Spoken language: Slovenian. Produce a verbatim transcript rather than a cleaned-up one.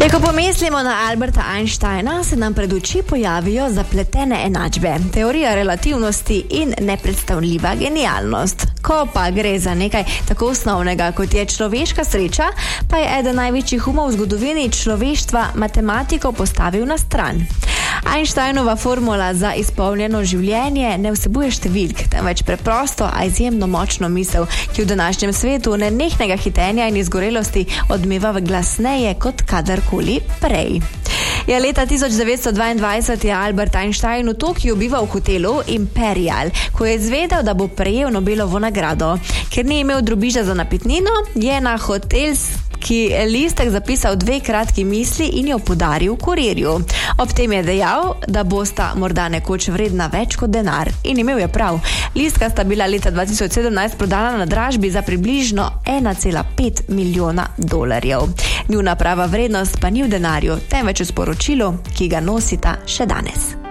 E, ko pomislimo na Alberta Einsteina, se nam pred oči pojavijo zapletene enačbe, teorija relativnosti in nepredstavljiva genialnost. Ko pa gre za nekaj tako osnovnega, kot je človeška sreča, pa je eden največjih umov v zgodovini človeštva matematiko postavil na stran. Einsteinova formula za izpolnjeno življenje ne vsebuje številk, temveč preprosto, a izjemno močno misel, ki v današnjem svetu nenehnega hitenja in izgorelosti odmeva glasneje kot kadarkoli prej. Ja, leta tisoč devetsto dvaindvajset je Albert Einstein v Tokiu bival v hotelu Imperial, ko je izvedel, da bo prejel Nobelovo nagrado. Ker ni imel drobiža za napitnino, je na hotelski listek zapisal dve kratki misli in jo podaril kurirju. Ob tem je dejal, da bosta morda nekoč vredna več kot denar. In imel je prav. Listka sta bila leta dva tisoč sedemnajst prodana na dražbi za približno ena cela pet milijona dolarjev. Njuna prava vrednost pa ni v denarju, temveč v sporočilu, ki ga nosita še danes.